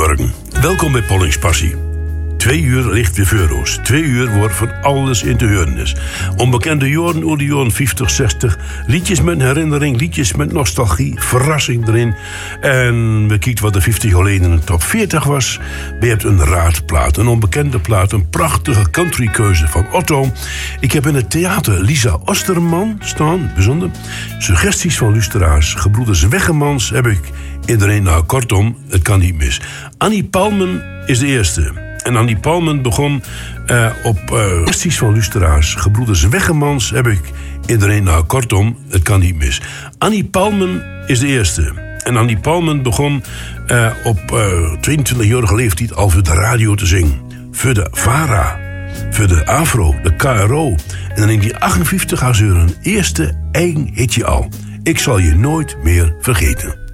Goedemorgen, welkom bij Pollings Passie. 2 uur ligt weer vooruit. 2 uur wordt van alles in te horen is. Onbekende jaren, oude jaren 50, 60. Liedjes met herinnering, liedjes met nostalgie, verrassing erin. En we kijken wat de 50 geleden in de top 40 was. We hebben een raadplaat, een onbekende plaat, een prachtige countrykeuze van Otto. Ik heb in het theater Lisa Osterman staan, bijzonder. Suggesties van luisteraars, gebroeders Weggemans heb ik iedereen. Nou, kortom, het kan niet mis. Annie Palmen is de eerste. En Annie Palmen begon op kwesties van luisteraars. Gebroeders Weggemans heb ik iedereen. Nou, kortom, het kan niet mis. Annie Palmen is de eerste. En Annie Palmen begon op 22-jarige leeftijd al voor de radio te zingen. Voor de VARA, voor de AVRO, de KRO. En dan in die 58 had ze een eerste eigen hitje al. Ik zal je nooit meer vergeten.